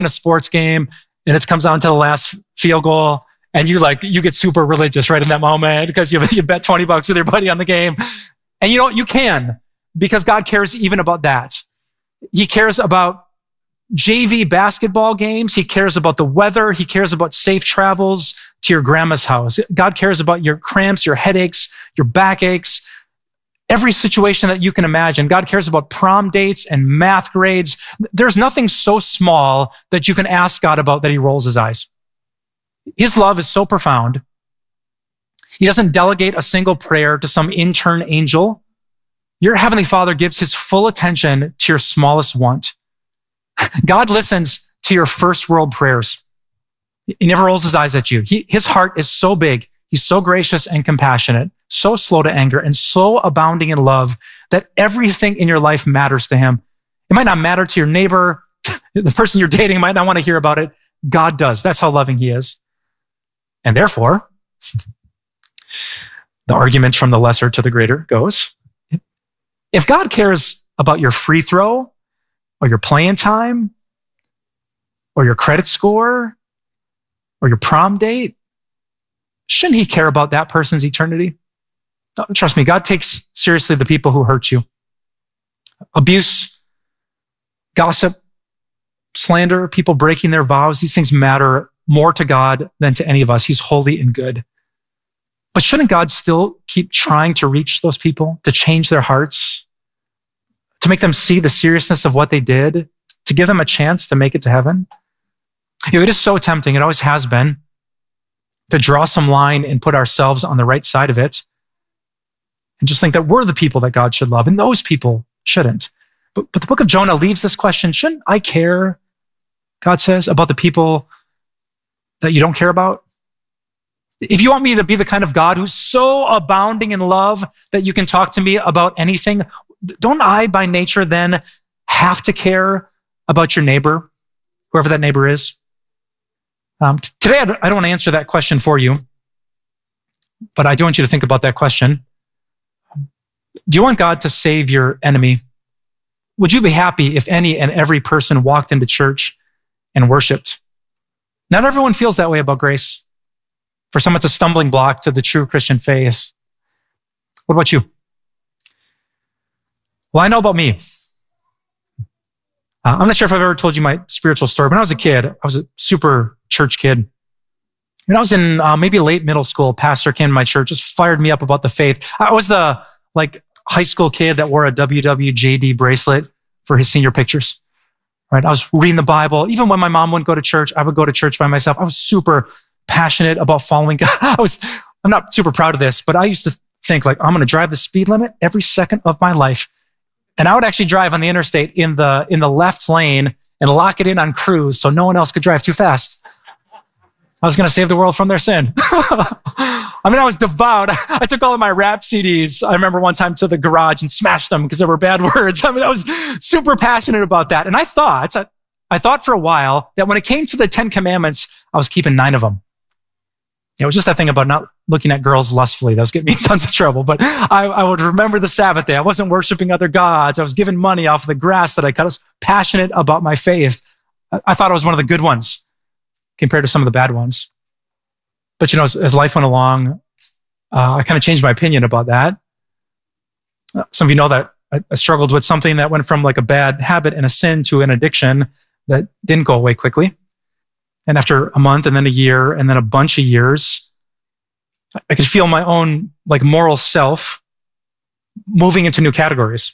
a sports game and it comes down to the last field goal and you get super religious right in that moment because you bet $20 with your buddy on the game. And you can, because God cares even about that. He cares about JV basketball games. He cares about the weather. He cares about safe travels to your grandma's house. God cares about your cramps, your headaches, your backaches, every situation that you can imagine. God cares about prom dates and math grades. There's nothing so small that you can ask God about that he rolls his eyes. His love is so profound. He doesn't delegate a single prayer to some intern angel. Your Heavenly Father gives his full attention to your smallest want. God listens to your first world prayers. He never rolls his eyes at you. His heart is so big. He's so gracious and compassionate, so slow to anger, and so abounding in love that everything in your life matters to him. It might not matter to your neighbor. The person you're dating might not want to hear about it. God does. That's how loving he is. And therefore, the argument from the lesser to the greater goes, if God cares about your free throw or your playing time or your credit score or your prom date, shouldn't he care about that person's eternity? Trust me, God takes seriously the people who hurt you. Abuse, gossip, slander, people breaking their vows, these things matter more to God than to any of us. He's holy and good. But shouldn't God still keep trying to reach those people, to change their hearts, to make them see the seriousness of what they did, to give them a chance to make it to heaven? It is so tempting, it always has been, to draw some line and put ourselves on the right side of it and just think that we're the people that God should love and those people shouldn't. But the book of Jonah leaves this question, shouldn't I care, God says, about the people that you don't care about? If you want me to be the kind of God who's so abounding in love that you can talk to me about anything, don't I by nature then have to care about your neighbor, whoever that neighbor is? Today, I don't want to answer that question for you, but I do want you to think about that question. Do you want God to save your enemy? Would you be happy if any and every person walked into church and worshiped? Not everyone feels that way about grace. For some, it's a stumbling block to the true Christian faith. What about you? Well, I know about me. I'm not sure if I've ever told you my spiritual story. When I was a kid, I was a super church kid. When I was in maybe late middle school, a pastor came to my church, just fired me up about the faith. I was the high school kid that wore a WWJD bracelet for his senior pictures. Right? I was reading the Bible. Even when my mom wouldn't go to church, I would go to church by myself. I was super passionate about following God. I'm not super proud of this, but I used to think I'm going to drive the speed limit every second of my life. And I would actually drive on the interstate in the left lane and lock it in on cruise so no one else could drive too fast. I was going to save the world from their sin. I was devout. I took all of my rap CDs. I remember one time to the garage and smashed them because there were bad words. I was super passionate about that. And I thought for a while that when it came to the 10 Commandments, I was keeping 9 of them. It was just that thing about not looking at girls lustfully. That was getting me in tons of trouble. But I would remember the Sabbath day. I wasn't worshiping other gods. I was giving money off of the grass that I cut. I was passionate about my faith. I thought I was one of the good ones compared to some of the bad ones. But as life went along, I kind of changed my opinion about that. Some of you know that I struggled with something that went from a bad habit and a sin to an addiction that didn't go away quickly. And after a month and then a year and then a bunch of years, I could feel my own moral self moving into new categories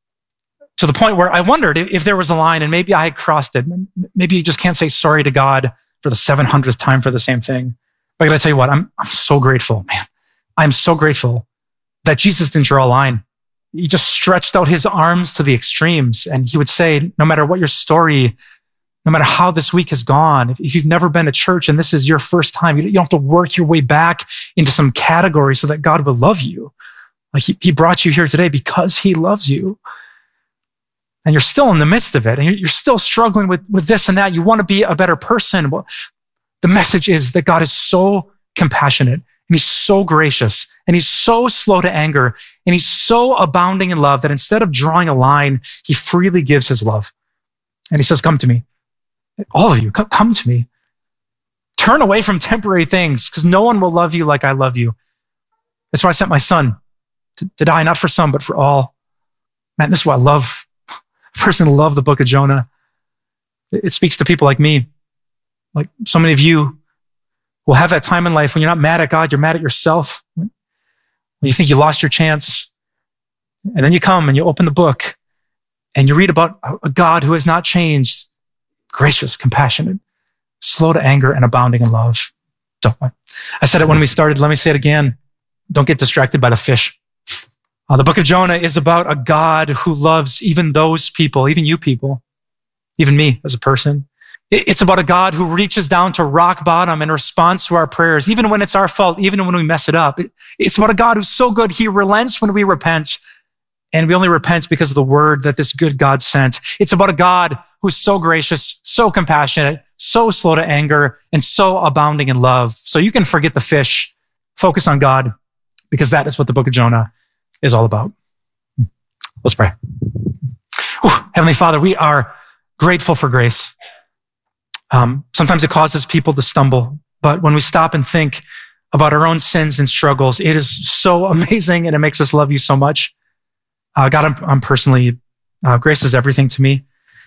to the point where I wondered if there was a line and maybe I had crossed it. Maybe you just can't say sorry to God for the 700th time for the same thing. But I gotta tell you what, I'm so grateful, man. I'm so grateful that Jesus didn't draw a line. He just stretched out his arms to the extremes. And he would say, no matter what your story, no matter how this week has gone, if you've never been to church and this is your first time, you don't have to work your way back into some category so that God will love you. He brought you here today because he loves you. And you're still in the midst of it. And you're still struggling with this and that. You want to be a better person. Well, the message is that God is so compassionate and he's so gracious and he's so slow to anger and he's so abounding in love that instead of drawing a line, he freely gives his love. And he says, come to me. All of you, come to me. Turn away from temporary things because no one will love you like I love you. That's why I sent my son to die, not for some, but for all. Man, this is why I love, personally love the book of Jonah. It speaks to people like me. Like so many of you will have that time in life when you're not mad at God, you're mad at yourself. When you think you lost your chance. And then you come and you open the book and you read about a God who has not changed, gracious, compassionate, slow to anger, and abounding in love. So I said it when we started. Let me say it again. Don't get distracted by the fish. The book of Jonah is about a God who loves even those people, even you people, even me as a person. It's about a God who reaches down to rock bottom in response to our prayers, even when it's our fault, even when we mess it up. It's about a God who's so good, he relents when we repent. And we only repent because of the word that this good God sent. It's about a God who's so gracious, so compassionate, so slow to anger, and so abounding in love. So you can forget the fish, focus on God, because that is what the book of Jonah is all about. Let's pray. Heavenly Father, we are grateful for grace. Sometimes it causes people to stumble, but when we stop and think about our own sins and struggles, it is so amazing and it makes us love you so much. God, I'm personally, grace is everything to me.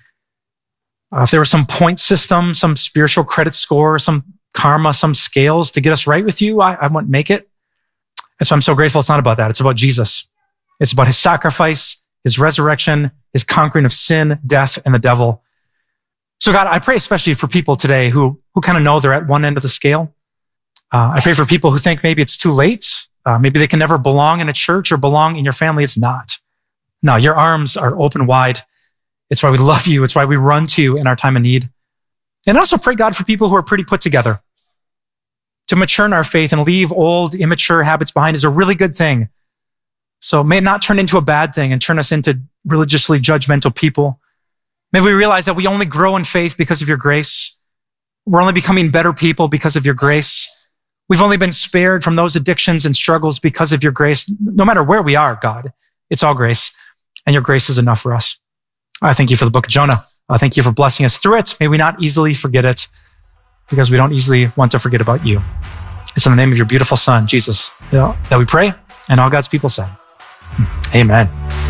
If there was some point system, some spiritual credit score, some karma, some scales to get us right with you, I wouldn't make it. And so I'm so grateful it's not about that. It's about Jesus. It's about his sacrifice, his resurrection, his conquering of sin, death, and the devil. So God, I pray especially for people today who kind of know they're at one end of the scale. I pray for people who think maybe it's too late. Maybe they can never belong in a church or belong in your family. It's not. No, your arms are open wide. It's why we love you. It's why we run to you in our time of need. And I also pray, God, for people who are pretty put together. To mature in our faith and leave old, immature habits behind is a really good thing. So may it not turn into a bad thing and turn us into religiously judgmental people. May we realize that we only grow in faith because of your grace. We're only becoming better people because of your grace. We've only been spared from those addictions and struggles because of your grace. No matter where we are, God, it's all grace. And your grace is enough for us. I thank you for the book of Jonah. I thank you for blessing us through it. May we not easily forget it because we don't easily want to forget about you. It's in the name of your beautiful son, Jesus, that we pray. And all God's people said, amen.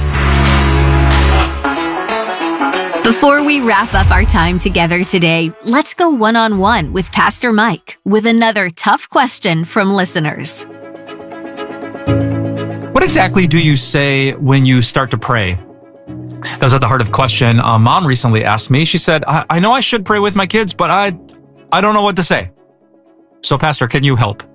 Before we wrap up our time together today, let's go one-on-one with Pastor Mike with another tough question from listeners. What exactly do you say when you start to pray? That was at the heart of the question. Mom recently asked me. She said, I know I should pray with my kids, but I don't know what to say. So, Pastor, can you help?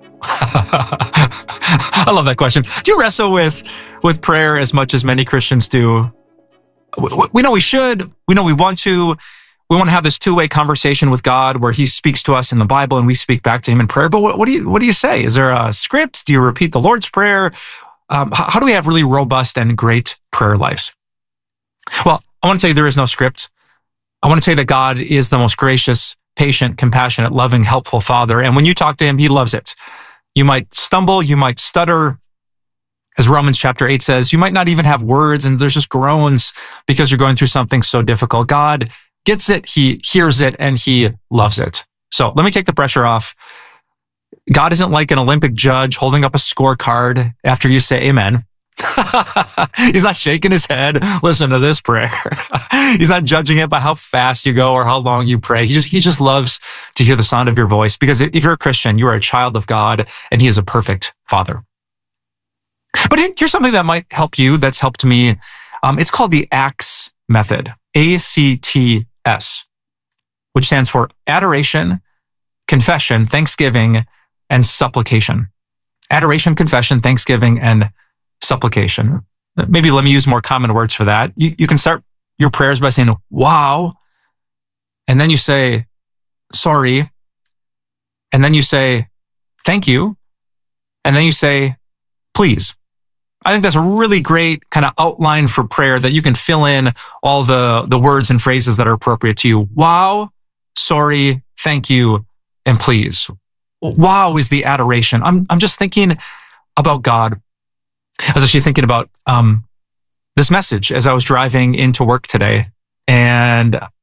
I love that question. Do you wrestle with prayer as much as many Christians do? We know we should. We know we want to. We want to have this two-way conversation with God where he speaks to us in the Bible and we speak back to him in prayer. But what do you say? Is there a script? Do you repeat the Lord's Prayer? How do we have really robust and great prayer lives? Well, I want to tell you there is no script. I want to tell you that God is the most gracious, patient, compassionate, loving, helpful Father. And when you talk to him, he loves it. You might stumble, you might stutter. As Romans chapter 8 says, you might not even have words and there's just groans because you're going through something so difficult. God gets it, he hears it, and he loves it. So let me take the pressure off. God isn't like an Olympic judge holding up a scorecard after you say amen. He's not shaking his head. Listen to this prayer. He's not judging it by how fast you go or how long you pray. He just loves to hear the sound of your voice, because if you're a Christian, you are a child of God and he is a perfect Father. But here's something that might help you, that's helped me. It's called the ACTS method, ACTS, which stands for adoration, confession, thanksgiving, and supplication. Adoration, confession, thanksgiving, and supplication. Maybe let me use more common words for that. You can start your prayers by saying, wow. And then you say, sorry. And then you say, thank you. And then you say, please. I think that's a really great kind of outline for prayer that you can fill in all the words and phrases that are appropriate to you. Wow, sorry, thank you, and please. Wow is the adoration. I'm just thinking about God. I was actually thinking about this message as I was driving into work today. And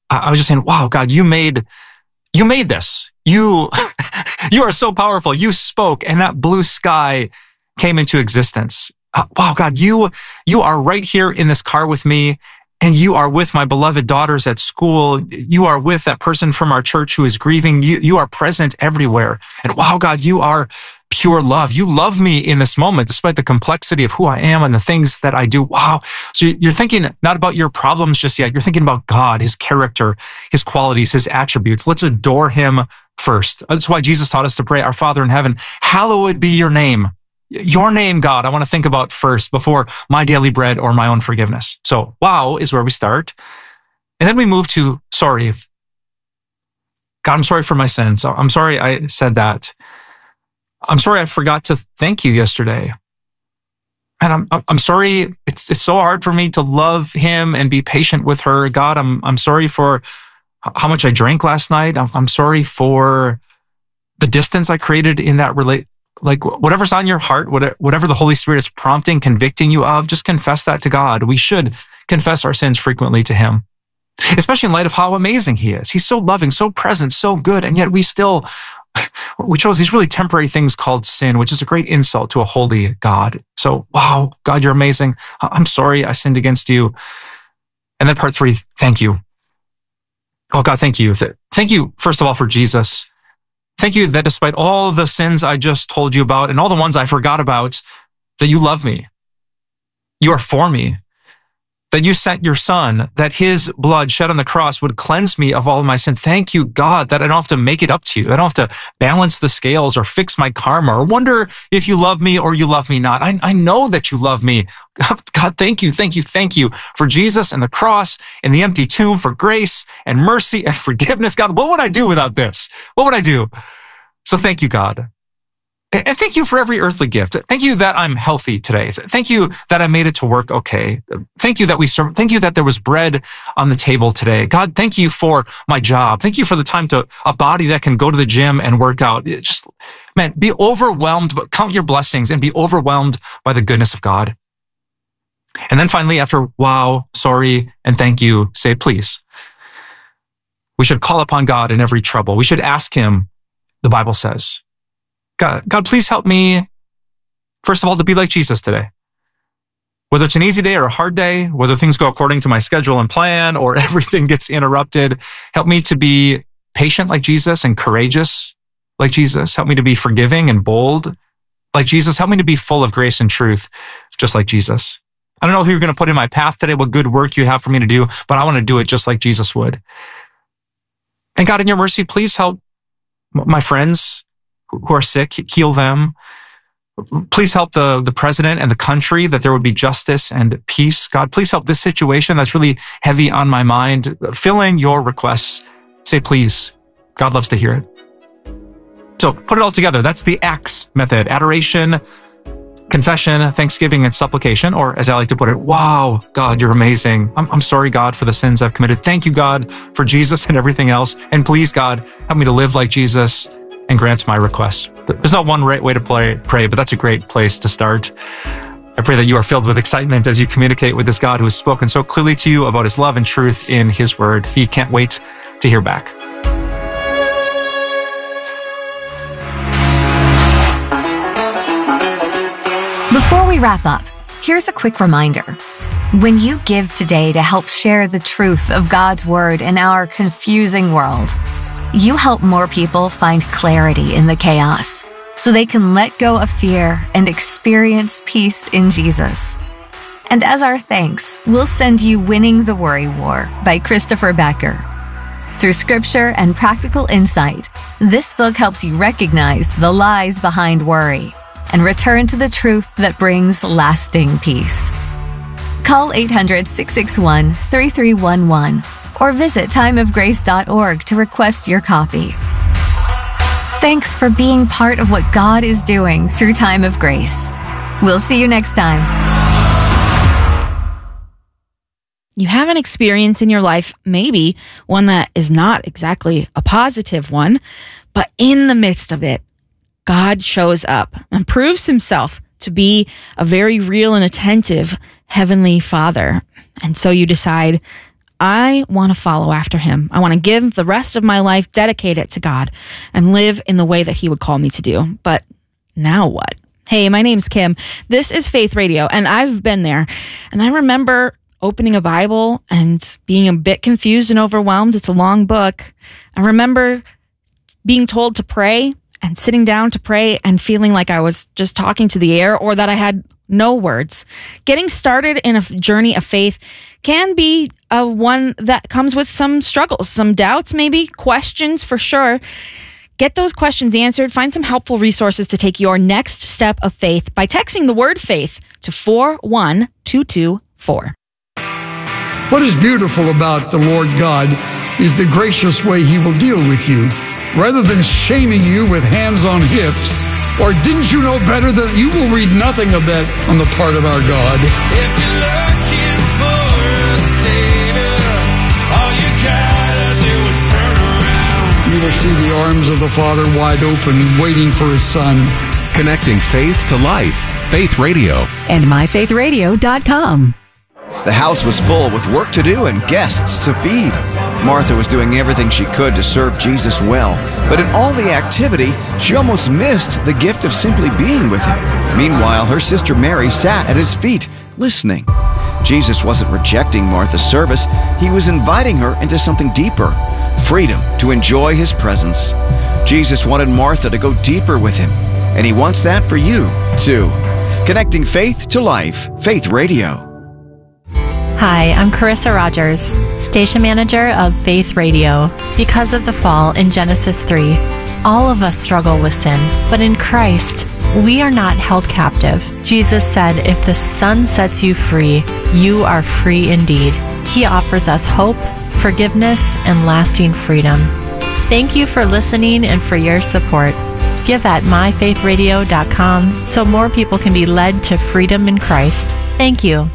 I was just saying, wow, God, you made this. You are so powerful. You spoke and that blue sky came into existence. Wow, God, you are right here in this car with me, and you are with my beloved daughters at school. You are with that person from our church who is grieving. You are present everywhere. And wow, God, you are pure love. You love me in this moment, despite the complexity of who I am and the things that I do. Wow. So you're thinking not about your problems just yet. You're thinking about God, his character, his qualities, his attributes. Let's adore him first. That's why Jesus taught us to pray, our Father in heaven, hallowed be your name. Your name, God, I want to think about first before my daily bread or my own forgiveness. So wow is where we start. And then we move to sorry. God, I'm sorry for my sins. I'm sorry I said that. I'm sorry I forgot to thank you yesterday. And I'm sorry it's so hard for me to love him and be patient with her. God, I'm sorry for how much I drank last night. I'm sorry for the distance I created in that like whatever's on your heart, whatever the Holy Spirit is prompting, convicting you of, just confess that to God. We should confess our sins frequently to him, especially in light of how amazing he is. He's so loving, so present, so good. And yet we chose these really temporary things called sin, which is a great insult to a holy God. So, wow, God, you're amazing. I'm sorry I sinned against you. And then part 3, thank you. Oh God, thank you. Thank you, first of all, for Jesus. Thank you that despite all the sins I just told you about and all the ones I forgot about, that you love me. You are for me. That you sent your son, that his blood shed on the cross would cleanse me of all of my sin. Thank you, God, that I don't have to make it up to you. I don't have to balance the scales or fix my karma or wonder if you love me or you love me not. I know that you love me. God, thank you for Jesus and the cross and the empty tomb, for grace and mercy and forgiveness. God, what would I do without this? What would I do? So thank you, God. And thank you for every earthly gift. Thank you that I'm healthy today. Thank you that I made it to work okay. Thank you that there was bread on the table today. God, thank you for my job. Thank you for the time to a body that can go to the gym and work out. Just, man, be overwhelmed, but count your blessings and be overwhelmed by the goodness of God. And then finally, after wow, sorry, and thank you, say please. We should call upon God in every trouble. We should ask him, the Bible says. God, please help me, first of all, to be like Jesus today. Whether it's an easy day or a hard day, whether things go according to my schedule and plan or everything gets interrupted, help me to be patient like Jesus and courageous like Jesus. Help me to be forgiving and bold like Jesus. Help me to be full of grace and truth just like Jesus. I don't know who you're going to put in my path today, what good work you have for me to do, but I want to do it just like Jesus would. And God, in your mercy, please help my friends who are sick, heal them. Please help the president and the country, that there would be justice and peace. God, please help this situation that's really heavy on my mind. Fill in your requests. Say please. God loves to hear it. So put it all together. That's the ACTS method: adoration, confession, thanksgiving, and supplication. Or as I like to put it, wow, God, you're amazing. I'm sorry, God, for the sins I've committed. Thank you, God, for Jesus and everything else. And please, God, help me to live like Jesus and grant my requests. There's not one right way to pray, but that's a great place to start. I pray that you are filled with excitement as you communicate with this God who has spoken so clearly to you about his love and truth in his word. He can't wait to hear back. Before we wrap up, here's a quick reminder. When you give today to help share the truth of God's word in our confusing world, you help more people find clarity in the chaos so they can let go of fear and experience peace in Jesus. And as our thanks, we'll send you Winning the Worry War by Christopher Becker. Through scripture and practical insight, this book helps you recognize the lies behind worry and return to the truth that brings lasting peace. Call 800-661-3311 or visit timeofgrace.org to request your copy. Thanks for being part of what God is doing through Time of Grace. We'll see you next time. You have an experience in your life, maybe one that is not exactly a positive one, but in the midst of it, God shows up and proves himself to be a very real and attentive Heavenly Father. And so you decide, I want to follow after him. I want to give the rest of my life, dedicate it to God, and live in the way that he would call me to do. But now what? Hey, my name's Kim. This is Faith Radio, and I've been there. And I remember opening a Bible and being a bit confused and overwhelmed. It's a long book. I remember being told to pray and sitting down to pray and feeling like I was just talking to the air or that I had no words. Getting started in a journey of faith can be one that comes with some struggles, some doubts, maybe questions for sure. Get those questions answered. Find some helpful resources to take your next step of faith by texting the word faith to 41224. What is beautiful about the Lord God is the gracious way he will deal with you. Rather than shaming you with hands on hips, or didn't you know better that you will read nothing of that on the part of our God. If you're looking for a savior, all you gotta do is turn around. You will see the arms of the Father wide open, waiting for his Son. Connecting faith to life. Faith Radio. And myfaithradio.com. The house was full with work to do and guests to feed. Martha was doing everything she could to serve Jesus well, but in all the activity, she almost missed the gift of simply being with him. Meanwhile, her sister Mary sat at his feet, listening. Jesus wasn't rejecting Martha's service. He was inviting her into something deeper, freedom to enjoy his presence. Jesus wanted Martha to go deeper with him, and he wants that for you, too. Connecting faith to life. Faith Radio. Hi, I'm Carissa Rogers, station manager of Faith Radio. Because of the fall in Genesis 3, all of us struggle with sin, but in Christ, we are not held captive. Jesus said, if the Son sets you free, you are free indeed. He offers us hope, forgiveness, and lasting freedom. Thank you for listening and for your support. Give at myfaithradio.com so more people can be led to freedom in Christ. Thank you.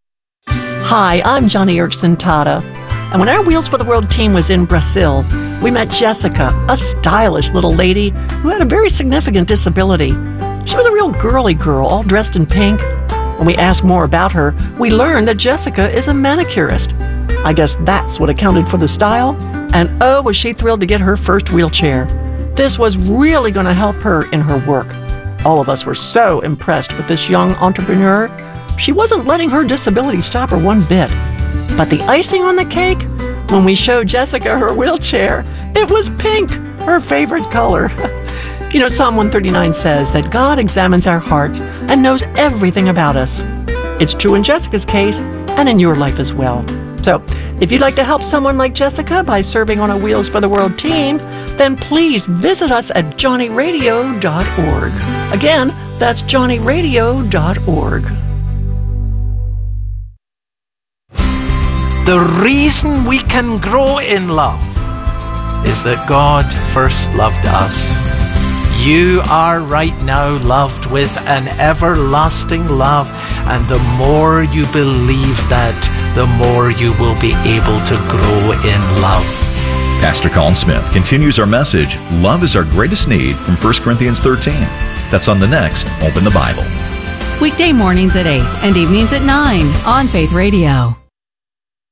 Hi, I'm Johnny Erickson Tata, and when our Wheels for the World team was in Brazil, we met Jessica, a stylish little lady who had a very significant disability. She was a real girly girl, all dressed in pink. When we asked more about her, we learned that Jessica is a manicurist. I guess that's what accounted for the style, and oh, was she thrilled to get her first wheelchair. This was really going to help her in her work. All of us were so impressed with this young entrepreneur. She wasn't letting her disability stop her one bit. But the icing on the cake, when we showed Jessica her wheelchair, it was pink, her favorite color. You know, Psalm 139 says that God examines our hearts and knows everything about us. It's true in Jessica's case and in your life as well. So, if you'd like to help someone like Jessica by serving on a Wheels for the World team, then please visit us at johnnyradio.org. Again, that's johnnyradio.org. The reason we can grow in love is that God first loved us. You are right now loved with an everlasting love, and the more you believe that, the more you will be able to grow in love. Pastor Colin Smith continues our message, Love is Our Greatest Need, from 1 Corinthians 13. That's on the next Open the Bible. Weekday mornings at 8 and evenings at 9 on Faith Radio.